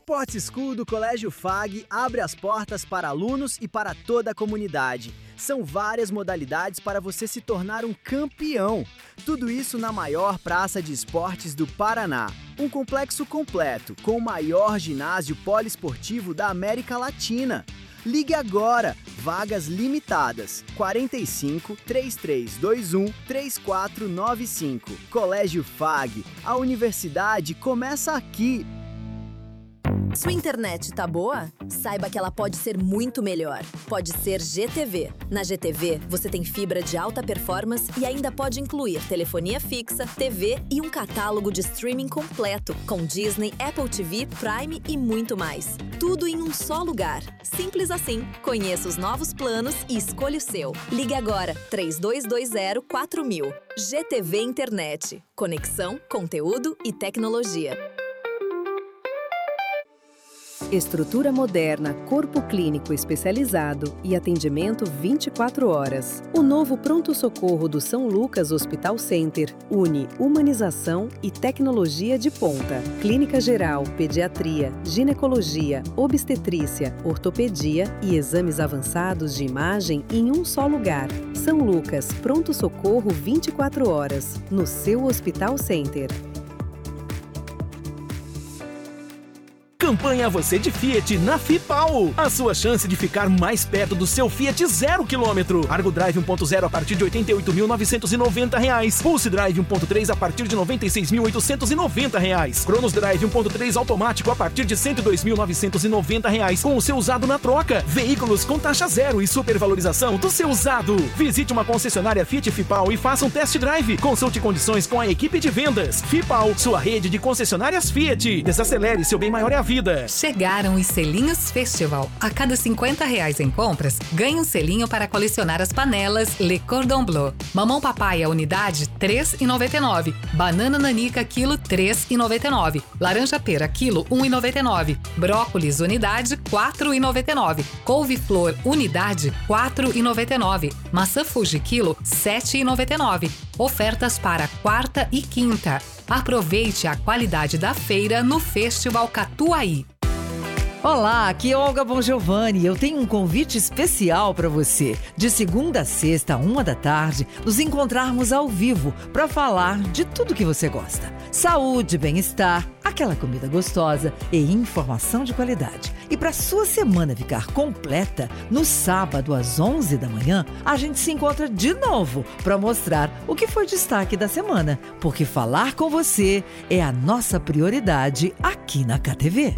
Sports School do Colégio FAG abre as portas para alunos e para toda a comunidade. São várias modalidades para você se tornar um campeão. Tudo isso na maior praça de esportes do Paraná. Um complexo completo, com o maior ginásio poliesportivo da América Latina. Ligue agora, vagas limitadas, 45 3321 3495. Colégio FAG, a universidade começa aqui. Sua internet tá boa? Saiba que ela pode ser muito melhor. Pode ser GTV. Na GTV, você tem fibra de alta performance e ainda pode incluir telefonia fixa, TV e um catálogo de streaming completo, com Disney, Apple TV, Prime e muito mais. Tudo em um só lugar. Simples assim. Conheça os novos planos e escolha o seu. Ligue agora, 3220-4000. GTV Internet. Conexão, conteúdo e tecnologia. Estrutura moderna, corpo clínico especializado e atendimento 24 horas. O novo pronto-socorro do São Lucas Hospital Center une humanização e tecnologia de ponta. Clínica geral, pediatria, ginecologia, obstetrícia, ortopedia e exames avançados de imagem em um só lugar. São Lucas, pronto-socorro 24 horas, no seu Hospital Center. Campanha Você de Fiat na FIPAL. A sua chance de ficar mais perto do seu Fiat 0 km. Argo Drive 1.0 a partir de R$ 88.990. Pulse Drive 1.3 a partir de R$ 96.890. Cronos Drive 1.3 automático a partir de R$ 102.990 com o seu usado na troca. Veículos com taxa zero e supervalorização do seu usado. Visite uma concessionária Fiat FIPAL e faça um test drive. Consulte condições com a equipe de vendas. FIPAL, sua rede de concessionárias Fiat. Desacelere, seu bem maior é a vida. Chegaram os selinhos Festival. A cada R$ 50 em compras, ganhe um selinho para colecionar as panelas Le Cordon Bleu. Mamão Papai, a unidade, R$ 3,99. Banana Nanica, quilo, R$ 3,99. Laranja Pera, quilo, R$ 1,99. Brócolis, unidade, R$ 4,99. Couve-flor, unidade, R$ 4,99. Maçã Fuji, quilo, R$ 7,99. Ofertas para quarta e quinta. Aproveite a qualidade da feira no Festival Catuaí. Olá, aqui é Olga Bongiovanni. Eu tenho um convite especial para você. De segunda a sexta, 13h, nos encontrarmos ao vivo para falar de tudo que você gosta. Saúde, bem-estar, aquela comida gostosa e informação de qualidade. E para sua semana ficar completa, no sábado às 11h, a gente se encontra de novo para mostrar o que foi destaque da semana. Porque falar com você é a nossa prioridade aqui na KTV.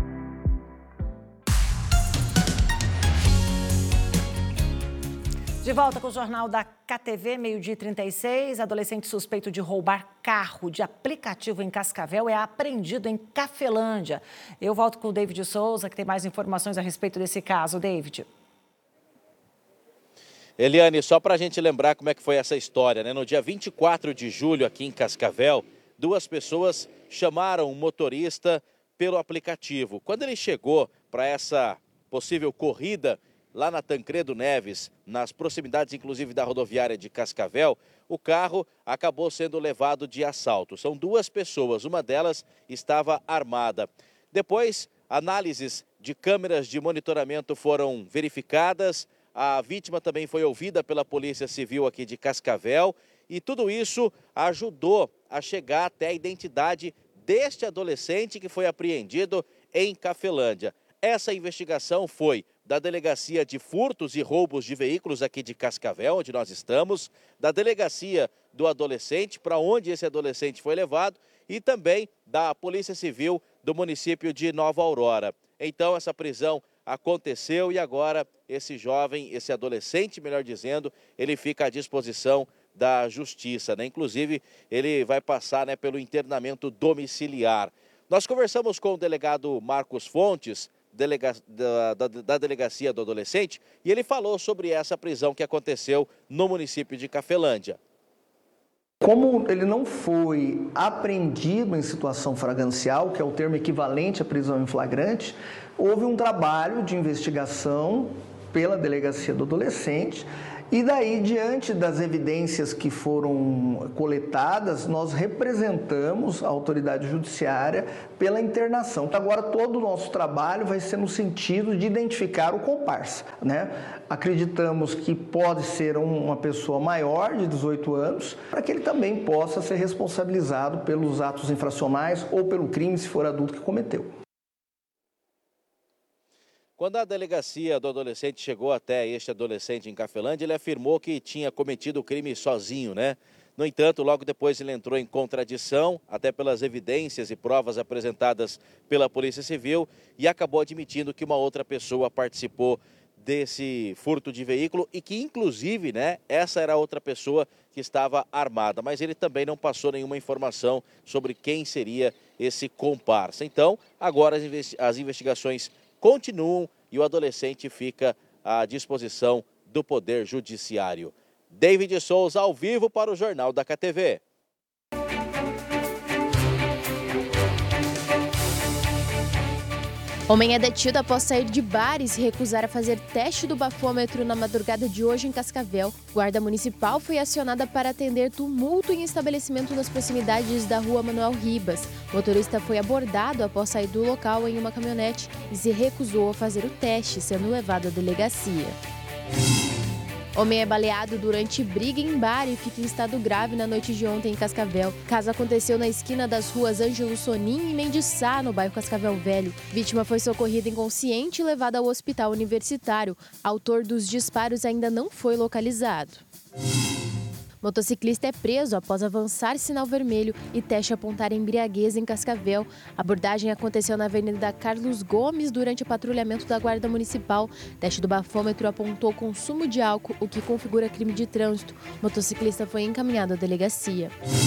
De volta com o Jornal da KTV, 12h36. Adolescente suspeito de roubar carro de aplicativo em Cascavel é apreendido em Cafelândia. Eu volto com o David Souza, que tem mais informações a respeito desse caso. David. Eliane, só para a gente lembrar como é que foi essa história, né? No dia 24 de julho, aqui em Cascavel, duas pessoas chamaram um motorista pelo aplicativo. Quando ele chegou para essa possível corrida lá na Tancredo Neves, nas proximidades inclusive da rodoviária de Cascavel, o carro acabou sendo levado de assalto. São duas pessoas, uma delas estava armada. Depois, análises de câmeras de monitoramento foram verificadas, a vítima também foi ouvida pela Polícia Civil aqui de Cascavel e tudo isso ajudou a chegar até a identidade deste adolescente que foi apreendido em Cafelândia. Essa investigação foi da Delegacia de Furtos e Roubos de Veículos aqui de Cascavel, onde nós estamos, da Delegacia do Adolescente, para onde esse adolescente foi levado, e também da Polícia Civil do município de Nova Aurora. Então, essa prisão aconteceu e agora esse jovem, esse adolescente, melhor dizendo, ele fica à disposição da Justiça, né? Inclusive, ele vai passar, né, pelo internamento domiciliar. Nós conversamos com o delegado Marcos Fontes, da Delegacia do Adolescente, e ele falou sobre essa prisão que aconteceu no município de Cafelândia. Como ele não foi apreendido em situação flagrancial, que é o termo equivalente à prisão em flagrante, houve um trabalho de investigação pela Delegacia do Adolescente E daí, diante das evidências que foram coletadas, nós representamos a autoridade judiciária pela internação. Agora, todo o nosso trabalho vai ser no sentido de identificar o comparsa, né? Acreditamos que pode ser uma pessoa maior de 18 anos, para que ele também possa ser responsabilizado pelos atos infracionais ou pelo crime, se for adulto, que cometeu. Quando a delegacia do adolescente chegou até este adolescente em Cafelândia, ele afirmou que tinha cometido o crime sozinho, né? No entanto, logo depois ele entrou em contradição, até pelas evidências e provas apresentadas pela Polícia Civil, e acabou admitindo que uma outra pessoa participou desse furto de veículo e que, inclusive, né, essa era a outra pessoa que estava armada. Mas ele também não passou nenhuma informação sobre quem seria esse comparsa. Então, agora as investigações continuam e o adolescente fica à disposição do Poder Judiciário. David Souza, ao vivo para o Jornal da KTV. Homem é detido após sair de bar e se recusar a fazer teste do bafômetro na madrugada de hoje em Cascavel. Guarda Municipal foi acionada para atender tumulto em estabelecimento nas proximidades da rua Manuel Ribas. O motorista foi abordado após sair do local em uma caminhonete e se recusou a fazer o teste, sendo levado à delegacia. Homem é baleado durante briga em bar e fica em estado grave na noite de ontem em Cascavel. O caso aconteceu na esquina das ruas Ângelo Sonin e Mendes Sá, no bairro Cascavel Velho. Vítima foi socorrida inconsciente e levada ao hospital universitário. Autor dos disparos ainda não foi localizado. Motociclista é preso após avançar sinal vermelho e teste apontar embriaguez em Cascavel. A abordagem aconteceu na Avenida Carlos Gomes durante o patrulhamento da Guarda Municipal. Teste do bafômetro apontou consumo de álcool, o que configura crime de trânsito. O motociclista foi encaminhado à delegacia.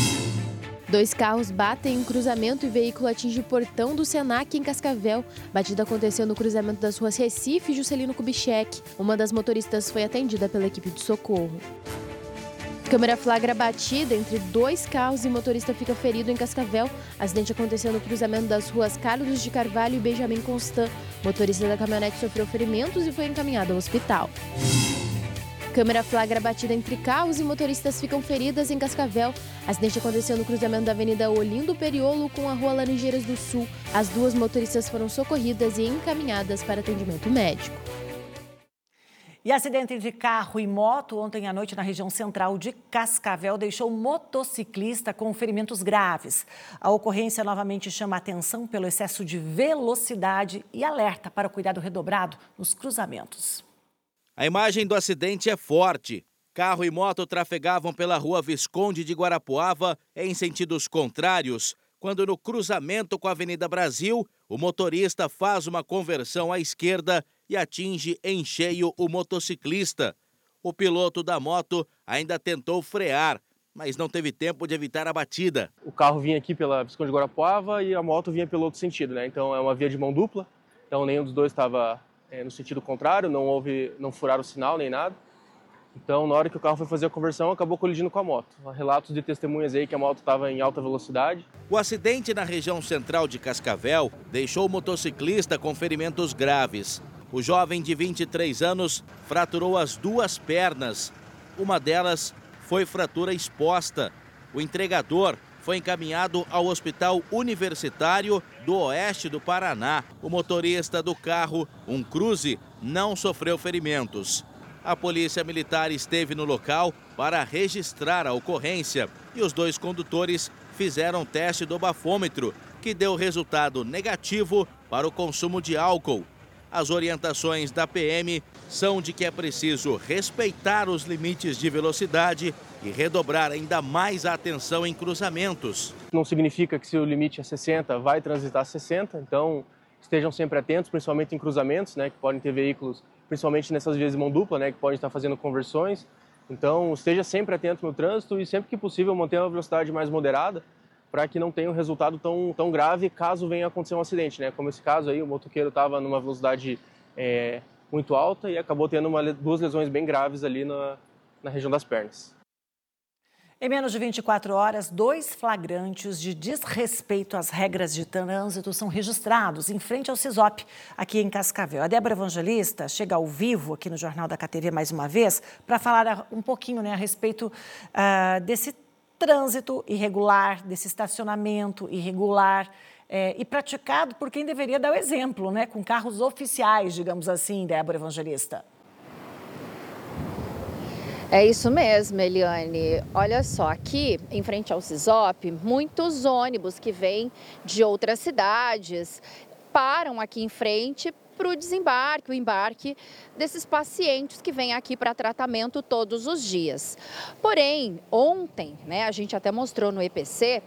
2 carros batem em cruzamento e veículo atinge o portão do Senac em Cascavel. Batida aconteceu no cruzamento das ruas Recife e Juscelino Kubitschek. Uma das motoristas foi atendida pela equipe de socorro. Câmera flagra batida entre 2 carros e motorista fica ferido em Cascavel. Acidente aconteceu no cruzamento das ruas Carlos de Carvalho e Benjamin Constant. Motorista da caminhonete sofreu ferimentos e foi encaminhado ao hospital. Câmera flagra batida entre carros e motoristas ficam feridas em Cascavel. Acidente aconteceu no cruzamento da Avenida Olindo Periolo com a Rua Laranjeiras do Sul. As 2 motoristas foram socorridas e encaminhadas para atendimento médico. E acidente de carro e moto ontem à noite na região central de Cascavel deixou um motociclista com ferimentos graves. A ocorrência novamente chama a atenção pelo excesso de velocidade e alerta para o cuidado redobrado nos cruzamentos. A imagem do acidente é forte. Carro e moto trafegavam pela rua Visconde de Guarapuava em sentidos contrários, quando no cruzamento com a Avenida Brasil, o motorista faz uma conversão à esquerda e atinge em cheio o motociclista. O piloto da moto ainda tentou frear, mas não teve tempo de evitar a batida. O carro vinha aqui pela Visconde de Guarapuava e a moto vinha pelo outro sentido, né? Então é uma via de mão dupla, então nenhum dos dois estava no sentido contrário, não furaram o sinal nem nada. Então, na hora que o carro foi fazer a conversão, acabou colidindo com a moto. Há relatos de testemunhas aí que a moto estava em alta velocidade. O acidente na região central de Cascavel deixou o motociclista com ferimentos graves. O jovem de 23 anos fraturou as 2 pernas. Uma delas foi fratura exposta. O entregador foi encaminhado ao Hospital Universitário do Oeste do Paraná. O motorista do carro, um Cruze, não sofreu ferimentos. A polícia militar esteve no local para registrar a ocorrência e os 2 condutores fizeram teste do bafômetro, que deu resultado negativo para o consumo de álcool. As orientações da PM são de que é preciso respeitar os limites de velocidade e redobrar ainda mais a atenção em cruzamentos. Não significa que se o limite é 60, vai transitar 60, então estejam sempre atentos, principalmente em cruzamentos, né, que podem ter veículos, principalmente nessas vias de mão dupla, né, que podem estar fazendo conversões. Então, esteja sempre atento no trânsito e sempre que possível mantenha uma velocidade mais moderada para que não tenha um resultado tão grave caso venha acontecer um acidente, né? Como esse caso aí, o motoqueiro estava numa velocidade muito alta e acabou tendo 2 lesões bem graves ali na região das pernas. Em menos de 24 horas, 2 flagrantes de desrespeito às regras de trânsito são registrados em frente ao CISOP, aqui em Cascavel. A Débora Evangelista chega ao vivo aqui no Jornal da KTV mais uma vez para falar um pouquinho, a respeito desse trânsito irregular, desse estacionamento irregular e praticado por quem deveria dar o exemplo, com carros oficiais, digamos assim, Débora Evangelista. É isso mesmo, Eliane. Olha só, aqui em frente ao CISOP, muitos ônibus que vêm de outras cidades param aqui em frente para o desembarque, o embarque desses pacientes que vêm aqui para tratamento todos os dias. Porém, ontem, a gente até mostrou no EPC,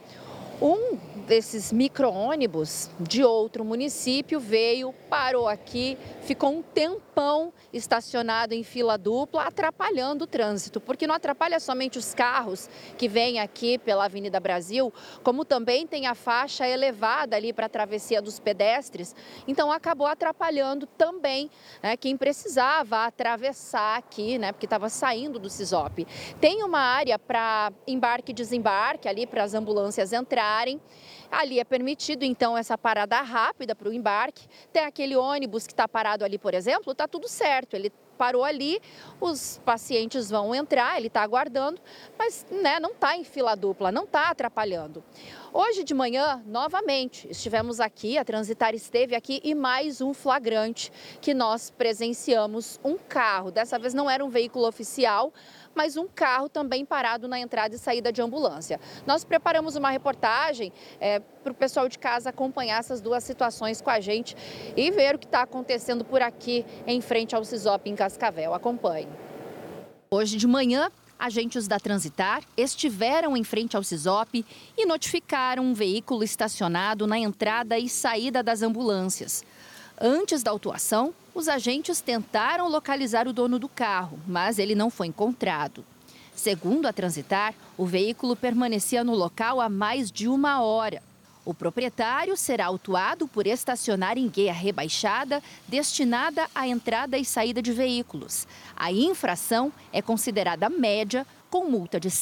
um desses micro-ônibus de outro município veio, parou aqui, ficou um tempão estacionado em fila dupla, atrapalhando o trânsito, porque não atrapalha somente os carros que vêm aqui pela Avenida Brasil, como também tem a faixa elevada ali para a travessia dos pedestres, então acabou atrapalhando também quem precisava atravessar aqui, porque estava saindo do CISOP. Tem uma área para embarque e desembarque ali para as ambulâncias entrarem. Ali é permitido, então, essa parada rápida para o embarque. Tem aquele ônibus que está parado ali, por exemplo, está tudo certo. Ele parou ali, os pacientes vão entrar, ele está aguardando, mas não está em fila dupla, não está atrapalhando. Hoje de manhã, novamente, estivemos aqui, a Transitar esteve aqui e mais um flagrante que nós presenciamos um carro. Dessa vez não era um veículo oficial, mas um carro também parado na entrada e saída de ambulância. Nós preparamos uma reportagem para o pessoal de casa acompanhar essas duas situações com a gente e ver o que está acontecendo por aqui em frente ao CISOP em Cascavel. Acompanhe. Hoje de manhã, agentes da Transitar estiveram em frente ao CISOP e notificaram um veículo estacionado na entrada e saída das ambulâncias. Antes da autuação, os agentes tentaram localizar o dono do carro, mas ele não foi encontrado. Segundo a Transitar, o veículo permanecia no local há mais de 1 hora. O proprietário será autuado por estacionar em guia rebaixada destinada à entrada e saída de veículos. A infração é considerada média, com multa de R$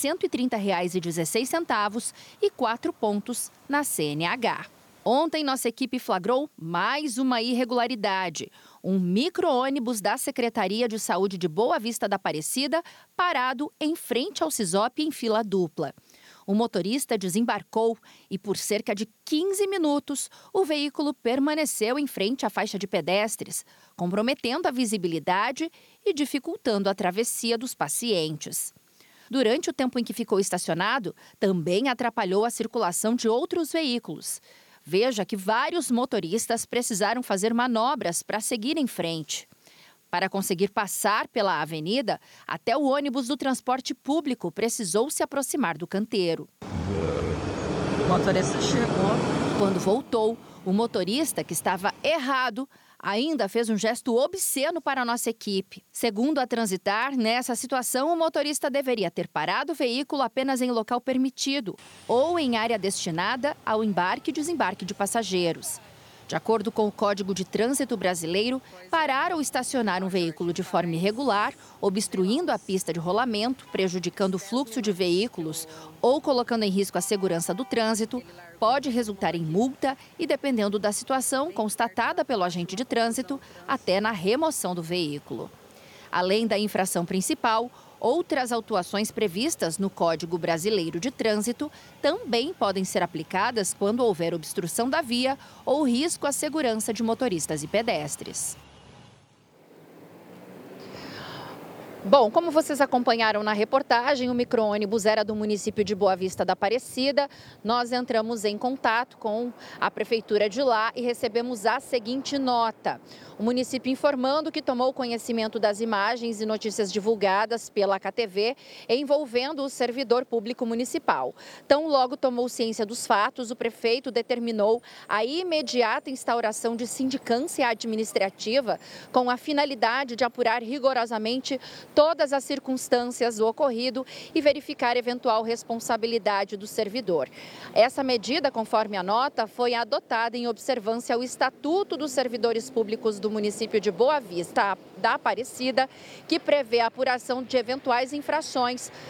130,16 e 4 pontos na CNH. Ontem, nossa equipe flagrou mais uma irregularidade. Um micro-ônibus da Secretaria de Saúde de Boa Vista da Aparecida parado em frente ao CISOP em fila dupla. O motorista desembarcou e, por cerca de 15 minutos, o veículo permaneceu em frente à faixa de pedestres, comprometendo a visibilidade e dificultando a travessia dos pacientes. Durante o tempo em que ficou estacionado, também atrapalhou a circulação de outros veículos. Veja que vários motoristas precisaram fazer manobras para seguir em frente. Para conseguir passar pela avenida, até o ônibus do transporte público precisou se aproximar do canteiro. O motorista chegou. Quando voltou, o motorista, que estava errado, ainda fez um gesto obsceno para a nossa equipe. Segundo a Transitar, nessa situação, o motorista deveria ter parado o veículo apenas em local permitido ou em área destinada ao embarque e desembarque de passageiros. De acordo com o Código de Trânsito Brasileiro, parar ou estacionar um veículo de forma irregular, obstruindo a pista de rolamento, prejudicando o fluxo de veículos ou colocando em risco a segurança do trânsito, pode resultar em multa e, dependendo da situação constatada pelo agente de trânsito, até na remoção do veículo. Além da infração principal, outras autuações previstas no Código Brasileiro de Trânsito também podem ser aplicadas quando houver obstrução da via ou risco à segurança de motoristas e pedestres. Bom, como vocês acompanharam na reportagem, o micro-ônibus era do município de Boa Vista da Aparecida. Nós entramos em contato com a prefeitura de lá e recebemos a seguinte nota. O município informando que tomou conhecimento das imagens e notícias divulgadas pela KTV envolvendo o servidor público municipal. Tão logo tomou ciência dos fatos, o prefeito determinou a imediata instauração de sindicância administrativa com a finalidade de apurar rigorosamente todas as circunstâncias do ocorrido e verificar eventual responsabilidade do servidor. Essa medida, conforme a nota, foi adotada em observância ao Estatuto dos Servidores Públicos do município de Boa Vista da Aparecida, que prevê a apuração de eventuais infrações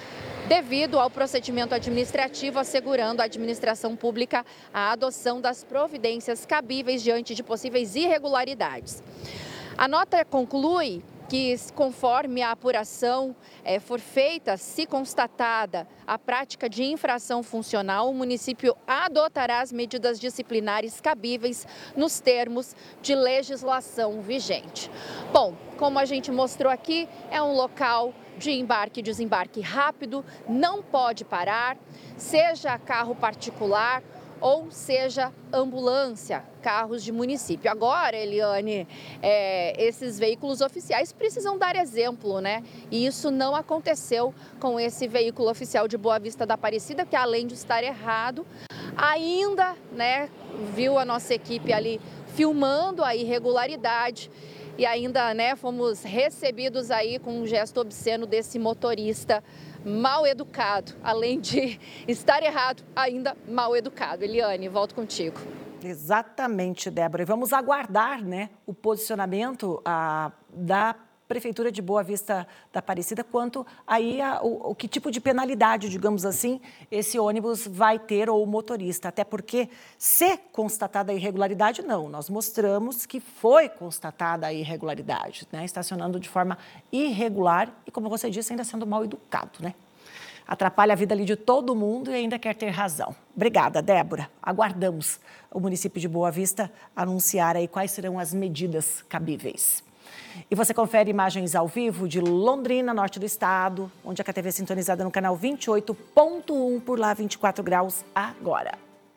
devido ao procedimento administrativo assegurando à administração pública a adoção das providências cabíveis diante de possíveis irregularidades. A nota conclui que, conforme a apuração for feita, se constatada a prática de infração funcional, o município adotará as medidas disciplinares cabíveis nos termos de legislação vigente. Bom, como a gente mostrou aqui, é um local de embarque e desembarque rápido, não pode parar, seja carro particular ou seja ambulância, carros de município. Agora, Eliane, esses veículos oficiais precisam dar exemplo, né? E isso não aconteceu com esse veículo oficial de Boa Vista da Aparecida, que além de estar errado, ainda, né, viu a nossa equipe ali filmando a irregularidade e ainda, né, fomos recebidos aí com um gesto obsceno desse motorista mal educado, além de estar errado, ainda mal educado. Eliane, volto contigo. Exatamente, Débora. E vamos aguardar, né, o posicionamento da Prefeitura de Boa Vista da Aparecida quanto aí que tipo de penalidade, digamos assim, esse ônibus vai ter ou o motorista. Até porque, se constatada a irregularidade, não. Nós mostramos que foi constatada a irregularidade, né? Estacionando de forma irregular e, como você disse, ainda sendo mal educado, né? Atrapalha a vida ali de todo mundo e ainda quer ter razão. Obrigada, Débora. Aguardamos o município de Boa Vista anunciar aí quais serão as medidas cabíveis. E você confere imagens ao vivo de Londrina, norte do estado, onde a KTV é sintonizada no canal 28.1, por lá 24 graus agora.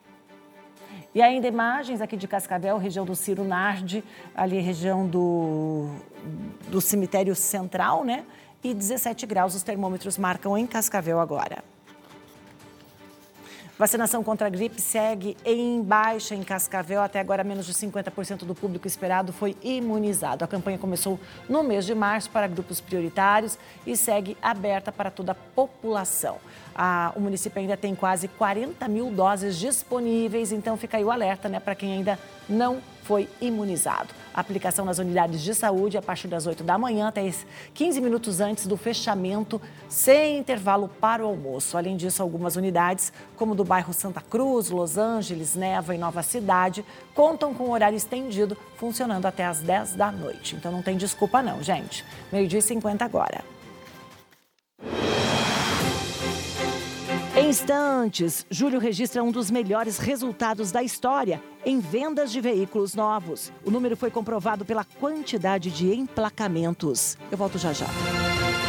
E ainda imagens aqui de Cascavel, região do Ciro Nardi, ali região do cemitério central, né? E 17 graus os termômetros marcam em Cascavel agora. Vacinação contra a gripe segue em baixa em Cascavel. Até agora, menos de 50% do público esperado foi imunizado. A campanha começou no mês de março para grupos prioritários e segue aberta para toda a população. O município ainda tem quase 40 mil doses disponíveis, então fica aí o alerta, né, para quem ainda não foi imunizado. A aplicação nas unidades de saúde a partir das 8 da manhã até 15 minutos antes do fechamento, sem intervalo para o almoço. Além disso, algumas unidades, como do bairro Santa Cruz, Los Angeles, Neva e Nova Cidade, contam com horário estendido, funcionando até às 10 da noite. Então não tem desculpa não, gente. 12h50 agora. Em instantes, Júlio registra um dos melhores resultados da história em vendas de veículos novos. O número foi comprovado pela quantidade de emplacamentos. Eu volto já já.